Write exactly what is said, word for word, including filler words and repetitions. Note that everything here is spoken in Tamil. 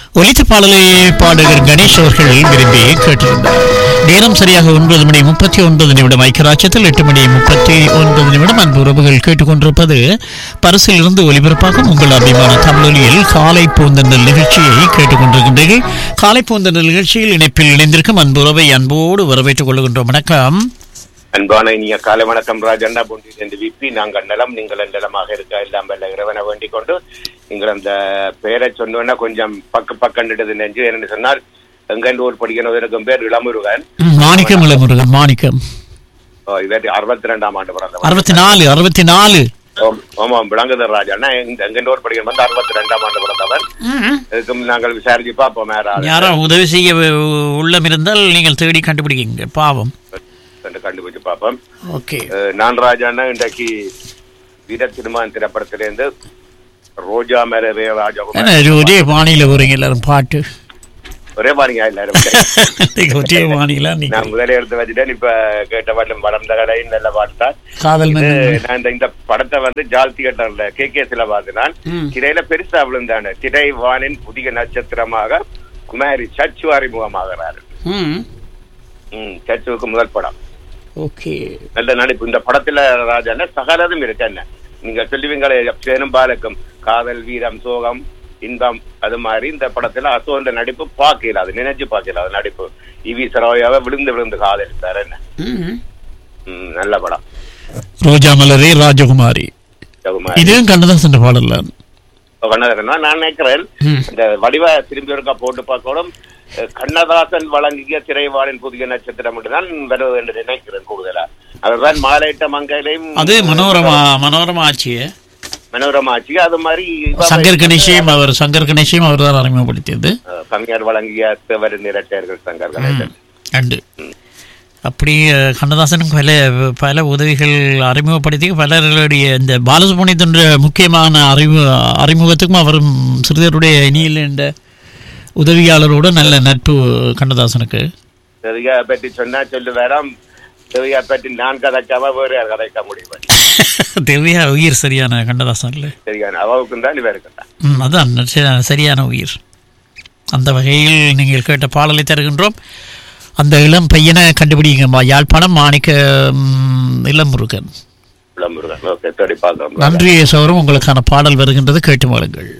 ஒலித்த பாடலை பாடகர் கணேஷ் அவர்கள் விரும்பி கேட்டிருந்தார். நேரம் சரியாக ஒன்பது மணி முப்பத்தி ஒன்பது நிமிடம். ஐக்கியராட்சத்தில் எட்டு மணி முப்பத்தி ஒன்பது நிமிடம். அன்பு உறவுகள் கேட்டுக்கொண்டிருப்பது பரிசில் இருந்து ஒலிபரப்பாகும் உங்கள் அபிமான தமிழொலியில் காலை பூந்தென்றல் நிகழ்ச்சியை கேட்டுக்கொண்டிருக்கின்றீர்கள். காலை பூந்தென்றல் நிகழ்ச்சியில் இணைப்பில் இணைந்திருக்கும் அன்பு உறவை அன்போடு வரவேற்றுக் கொள்கின்றோம். வணக்கம். அன்பான இனிய காலை வணக்கம் ராஜண்ணா பொண்டி என்று விப்பி நாங்கள் நலம் நீங்கள் நலமாக இருக்க எல்லாம் வல்ல இறைவனை வேண்டிக் கொண்டு நீங்கள் அந்த பெயரை சொன்னோன்னா கொஞ்சம் பக்க பக்கண்டுது நெஞ்சு என்று சொன்னால் எங்கெண்டு ஒரு படிக்கணும் பேர் இளமுருகன் மாணிக்கம். இளமுருகன் மாணிக்கம் இவர் அறுபத்தி ரெண்டாம் ஆண்டு பிறந்த அறுபத்தி நாலு அறுபத்தி நாலு ஆமாம் விளங்குதர் ராஜண்ணா எங்கெண்டு ஒரு படிக்கணும் வந்து அறுபத்தி ரெண்டாம் ஆண்டு பிறந்தவர். இதுக்கும் நாங்கள் விசாரிச்சு பார்ப்போம் யாரோ உதவி செய்ய உள்ளம் இருந்தால் நீங்கள் தேடி கண்டுபிடிக்கீங்க. பாவம் கண்டுபிடிச்சு பார்ப்போம். ஓகே. நான் ராஜாண்ணா இன்றைக்கு வீர திருமணம் திரைப்படத்திலேருந்து ரோஜா மேல ராஜா ஒரே பாணியில போறீங்க எல்லாரும் பாட்டு ஒரே பாணியா எல்லாரும் ஒரே பாணியில நான் முதலே எடுத்து வச்சுட்டேன். இப்ப கேட்ட பாட்டும் வளர்ந்த கடை நல்ல பாட்டு தான். காதல் நான் இந்த படத்தை வந்து ஜால் தியேட்டர்ல கே கே சில பார்த்துனான். திரையில பெருசா விழுந்தான திரை வானின் புதிய நட்சத்திரமாக குமாரி சச்சு அறிமுகமாகிறாரு. ம் சச்சுவுக்கு முதல் படம். ஓகே. நல்ல நடிப்பு இந்த படத்துல ராஜான சகலதும் இருக்கு. என்ன நீங்க சொல்லுவீங்களே பெரும்பாலுக்கும் காதல் வீரம் சோகம் இன்பம் அது மாதிரி இந்த படத்துல அசோன்ற நடிப்பு பார்க்கல, அது நினைச்சு பார்க்கல. அது நடிப்பு இவி சரோயாவை விழுந்து விழுந்து காதலித்தார். என்ன நல்ல படம். ரோஜா மலரே ராஜகுமாரி இதுவும் கண்ணதாசன் பாடல கண்ணதாசன் நான் நினைக்கிறேன். இந்த வடிவ திரும்பி ஒருக்கா போட்டு பார்க்கணும். கண்ணதாசன் வழங்கிய திரைவாளின் புதிய நட்சத்திரம் தான் வருவது என்று நினைக்கிறேன். கூடுதலா அவர்தான் மாலையிட்ட மங்கையிலையும் அது மனோரமா மனோரமா ஆட்சி மனோரமா ஆட்சி அது மாதிரி சங்கர் கணேஷையும் அவர் சங்கர் கணேஷையும் அவர் தான் அறிமுகப்படுத்தியது. கவிஞர் வழங்கிய தேவர் நிரட்டையர்கள் சங்கர் கணேசன் அண்டு அப்படி கண்ணதாசனும் பல பல உதவிகள் அறிமுகப்படுத்தி பலர்களுடைய இந்த பாலசுப்ரமணியத்தின் முக்கியமான அறிமு அறிமுகத்துக்கும் அவரும் சிறிதருடைய இனியில் என்ற உதவியாளரோட நல்ல நட்பு கண்ணதாசனுக்கு. தேவியா பற்றி சொன்னா சொல்லு வேறாம். தேவியா பற்றி நான் கதைக்காம வேறு யார் கதைக்க முடியும். தேவியா உயிர் சரியான கண்ணதாசன் இல்லை சரியான அவவுக்கும் தான் இவருக்கு ம் அதான் சரியான உயிர். அந்த வகையில் நீங்கள் கேட்ட பாடலை தருகின்றோம். அந்த இளம் பையனை கண்டுபிடிங்கம்மா. யாழ்ப்பாணம் மாணிக்க இளமுருகன். இளமுருகன். ஓகே தேடி பார்க்கலாம். நன்றி சௌரம். உங்களுக்கான பாடல் வருகின்றது, கேட்டு வாருங்கள்.